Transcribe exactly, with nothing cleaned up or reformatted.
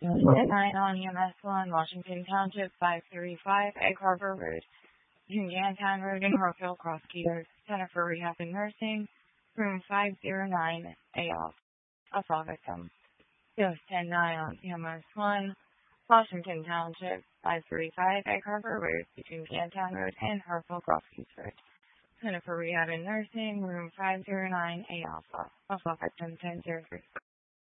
nine on E M S one, Washington Township, five thirty-five, Egg Harbor Road, Jungantown Road in Hartfield, Cross Keys, Center for Rehab and Nursing, room five oh nine, A off, assault victim. Dose ten nine on E M S one, Washington Township, five thirty-five, Egg Harbor Road, between Jungantown Road and Hartfield, Cross Keys Road. Center for Rehab and Nursing, room five oh nine, A alpha, assault victim ten oh three.